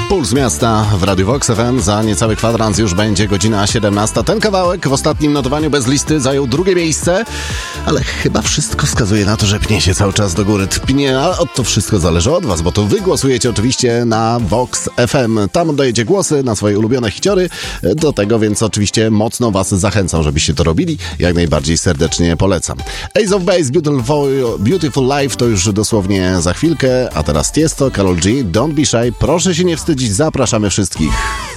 Puls Miasta w Radiu Vox FM. Za niecały kwadrans już będzie godzina 17. Ten kawałek w ostatnim notowaniu bez listy zajął drugie miejsce, ale chyba wszystko wskazuje na to, że pnie się cały czas do góry. Pnie, a to wszystko zależy od was, bo to wy głosujecie oczywiście na Vox FM. Tam oddajecie głosy na swoje ulubione hiciory. Do tego więc oczywiście mocno was zachęcam, żebyście to robili. Jak najbardziej serdecznie polecam. Ace of Base, Beautiful Life to już dosłownie za chwilkę, a teraz Tiesto, Karol G, Don't Be Shy. Proszę się nie wstydzić, zapraszamy wszystkich.